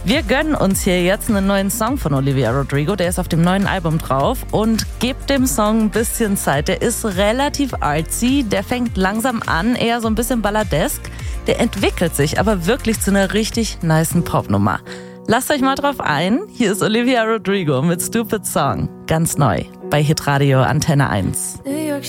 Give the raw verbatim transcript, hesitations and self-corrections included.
Wir gönnen uns hier jetzt einen neuen Song von Olivia Rodrigo. Der ist auf dem neuen Album drauf und gebt dem Song ein bisschen Zeit. Der ist relativ artsy, der fängt langsam an, eher so ein bisschen balladesk. Der entwickelt sich aber wirklich zu einer richtig nicen Popnummer. Lasst euch mal drauf ein. Hier ist Olivia Rodrigo mit Stupid Song. Ganz neu bei Hitradio Antenne eins.